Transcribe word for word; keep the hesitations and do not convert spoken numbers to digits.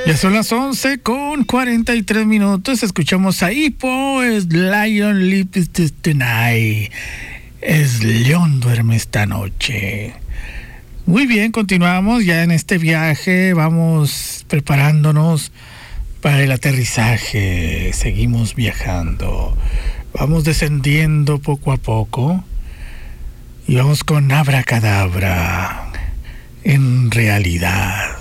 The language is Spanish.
Ya son las once con cuarenta y tres minutos. Escuchamos a Hippo, es Lion Sleeps Tonight. Es León duerme esta noche. Muy bien, continuamos ya en este viaje. Vamos preparándonos para el aterrizaje. Seguimos viajando. Vamos descendiendo poco a poco. Y vamos con Abracadabra. En realidad.